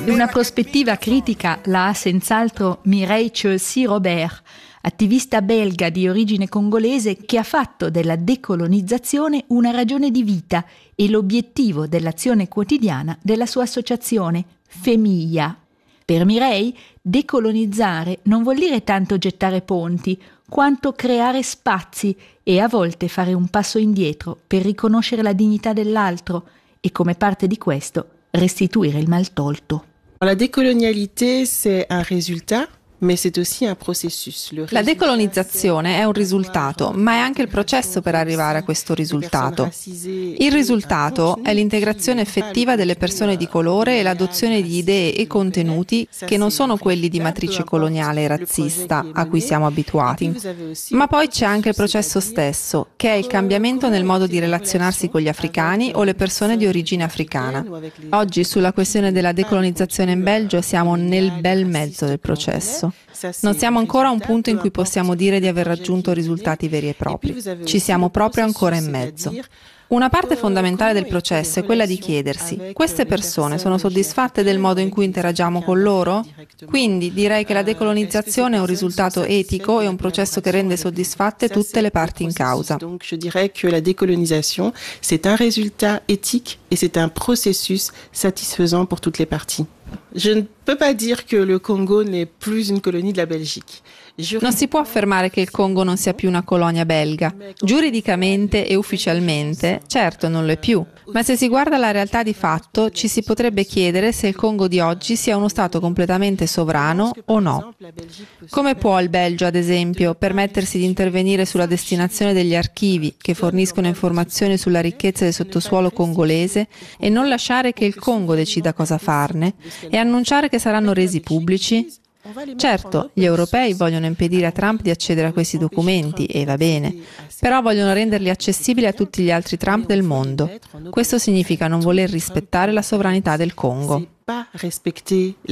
Una prospettiva critica la ha senz'altro Mireille Chelsea-Robert, attivista belga di origine congolese che ha fatto della decolonizzazione una ragione di vita e l'obiettivo dell'azione quotidiana della sua associazione Femia. Per Mireille, decolonizzare non vuol dire tanto gettare ponti, quanto creare spazi e a volte fare un passo indietro per riconoscere la dignità dell'altro e come parte di questo restituire il maltolto. La décolonialité, c'est un résultat. Mais c'est aussi un processus. La decolonizzazione è un risultato, ma è anche il processo per arrivare a questo risultato. Il risultato è l'integrazione effettiva delle persone di colore e l'adozione di idee e contenuti che non sono quelli di matrice coloniale e razzista a cui siamo abituati. Ma poi c'è anche il processo stesso, che è il cambiamento nel modo di relazionarsi con gli africani o le persone di origine africana. Oggi sulla questione della decolonizzazione in Belgio siamo nel bel mezzo del processo. Non siamo ancora a un punto in cui possiamo dire di aver raggiunto risultati veri e propri. Ci siamo proprio ancora in mezzo. Una parte fondamentale del processo è quella di chiedersi: queste persone sono soddisfatte del modo in cui interagiamo con loro? Quindi direi che la decolonizzazione è un risultato etico e un processo che rende soddisfatte tutte le parti in causa. Donc je dirais que la décolonisation, c'est un résultat éthique et c'est un processus satisfaisant pour toutes les parties. Je ne peux pas dire que le Congo n'est plus une colonie de la Belgique. Non si può affermare che il Congo non sia più una colonia belga. Giuridicamente e ufficialmente, certo, non lo è più. Ma se si guarda la realtà di fatto, ci si potrebbe chiedere se il Congo di oggi sia uno Stato completamente sovrano o no. Come può il Belgio, ad esempio, permettersi di intervenire sulla destinazione degli archivi che forniscono informazioni sulla ricchezza del sottosuolo congolese e non lasciare che il Congo decida cosa farne e annunciare che saranno resi pubblici? Certo, gli europei vogliono impedire a Trump di accedere a questi documenti, e va bene, però vogliono renderli accessibili a tutti gli altri Trump del mondo. Questo significa non voler rispettare la sovranità del Congo.